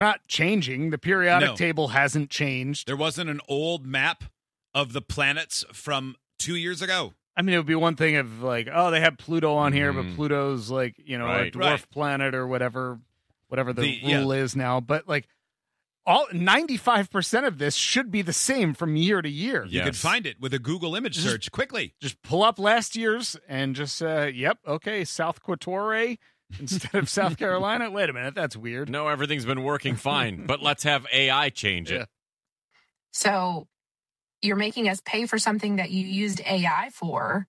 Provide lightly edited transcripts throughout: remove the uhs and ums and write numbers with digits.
not changing. The periodic table hasn't changed. There wasn't an old map of the planets from 2 years ago. I mean, it would be one thing if, like, they have Pluto on here, but Pluto's, like, a dwarf planet or whatever the rule is now. But, like, 95% of this should be the same from year to year. You could find it with a Google image search quickly. Just pull up last year's and just, South Quatorre instead of South Carolina. Wait a minute, that's weird. No, everything's been working fine, but let's have AI change it. So you're making us pay for something that you used AI for.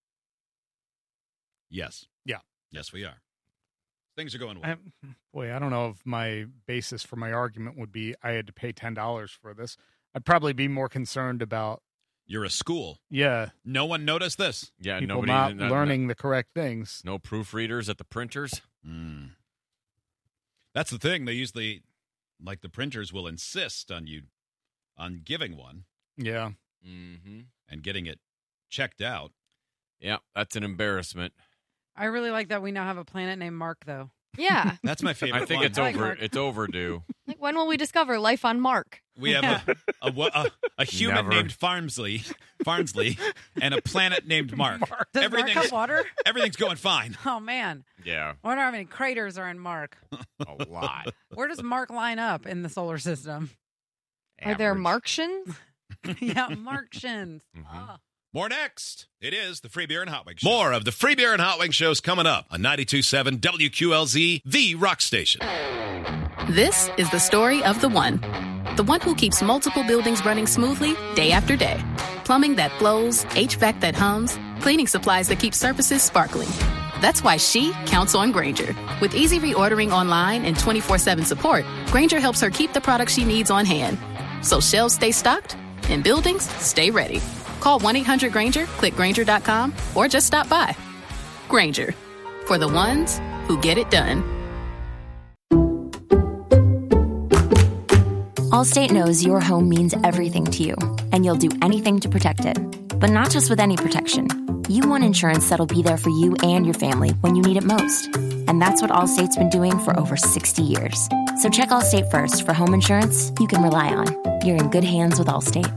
Yes. Yeah. Yes, we are. Things are going well. I don't know if my basis for my argument would be I had to pay $10 for this. I'd probably be more concerned about... You're a school. Yeah. No one noticed this. Yeah, people not learning the correct things. No proofreaders at the printers. That's the thing. They usually, like the printers, will insist on giving one. Yeah. And getting it checked out. Yeah, that's an embarrassment. I really like that we now have a planet named Mark, though. Yeah. That's my favorite I think one. it's overdue. Like, when will we discover life on Mark? We have a human named Farnsley, and a planet named Mark. Does Mark have water? Everything's going fine. Oh, man. Yeah. I wonder how many craters are in Mark. A lot. Where does Mark line up in the solar system? Are there Martians? Yeah, Martians. More next. It is the Free Beer and Hot Wings Show. More of the Free Beer and Hot Wings shows coming up on 92.7 WQLZ, the rock station. This is the story of the one who keeps multiple buildings running smoothly day after day. Plumbing that flows, HVAC that hums, cleaning supplies that keep surfaces sparkling. That's why she counts on Grainger. With easy reordering online and 24/7 support, Grainger helps her keep the products she needs on hand. So shelves stay stocked and buildings stay ready. Call 1-800-GRAINGER, click Grainger.com, or just stop by. Grainger, for the ones who get it done. Allstate knows your home means everything to you, and you'll do anything to protect it. But not just with any protection. You want insurance that'll be there for you and your family when you need it most. And that's what Allstate's been doing for over 60 years. So check Allstate first for home insurance you can rely on. You're in good hands with Allstate.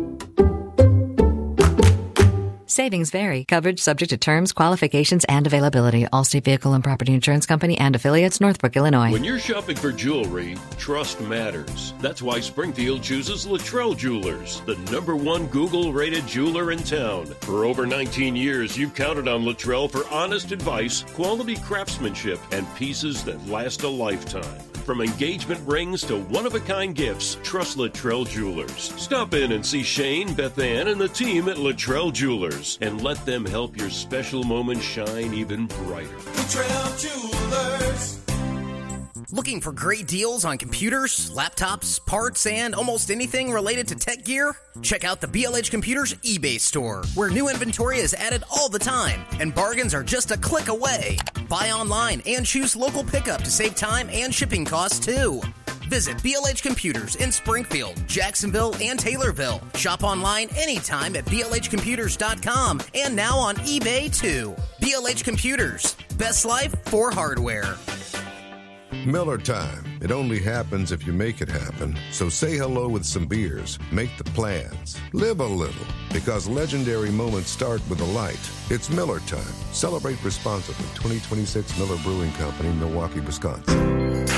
Savings vary. Coverage subject to terms, qualifications, and availability. Allstate Vehicle and Property Insurance Company and affiliates, Northbrook, Illinois. When you're shopping for jewelry, trust matters. That's why Springfield chooses Luttrell Jewelers, the #1 Google-rated jeweler in town. For over 19 years, you've counted on Luttrell for honest advice, quality craftsmanship, and pieces that last a lifetime. From engagement rings to one-of-a-kind gifts, trust Luttrell Jewelers. Stop in and see Shane, Beth Ann, and the team at Luttrell Jewelers, and let them help your special moment shine even brighter. Luttrell Jewelers. Looking for great deals on computers, laptops, parts, and almost anything related to tech gear? Check out the BLH Computers eBay store, where new inventory is added all the time, and bargains are just a click away. Buy online and choose local pickup to save time and shipping costs, too. Visit BLH Computers in Springfield, Jacksonville, and Taylorville. Shop online anytime at blhcomputers.com and now on eBay, too. BLH Computers, best life for hardware. Miller time. It only happens if you make it happen. So say hello with some beers. Make the plans. Live a little. Because legendary moments start with a light. It's Miller time. Celebrate responsibly. 2026 Miller Brewing Company, Milwaukee, Wisconsin.